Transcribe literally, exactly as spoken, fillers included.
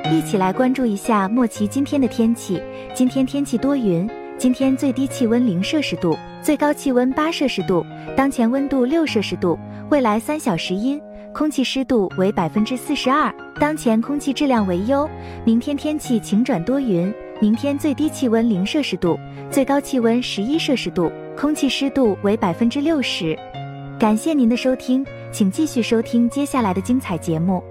一起来关注一下莫奇今天的天气。今天天气多云，今天最低气温零摄氏度，最高气温八摄氏度，当前温度六摄氏度，未来三小时阴，空气湿度为百分之四十二，当前空气质量为优。明天天气晴转多云，明天最低气温零摄氏度，最高气温十一摄氏度，空气湿度为百分之六十。感谢您的收听，请继续收听接下来的精彩节目。